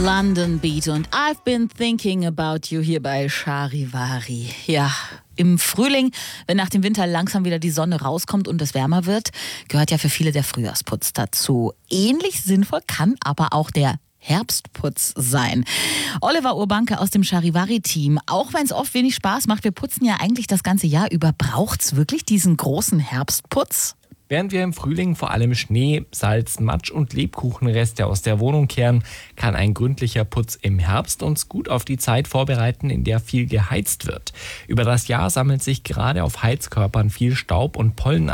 London Beat und I've been thinking about you hier bei Charivari. Ja, im Frühling, wenn nach dem Winter langsam wieder die Sonne rauskommt und es wärmer wird, gehört ja für viele der Frühjahrsputz dazu. Ähnlich sinnvoll kann aber auch der Herbstputz sein. Oliver Urbanke aus dem Charivari-Team. Auch wenn es oft wenig Spaß macht, wir putzen ja eigentlich das ganze Jahr über. Braucht's wirklich diesen großen Herbstputz? Während wir im Frühling vor allem Schnee, Salz, Matsch und Lebkuchenreste aus der Wohnung kehren, kann ein gründlicher Putz im Herbst uns gut auf die Zeit vorbereiten, in der viel geheizt wird. Über das Jahr sammelt sich gerade auf Heizkörpern viel Staub und Pollen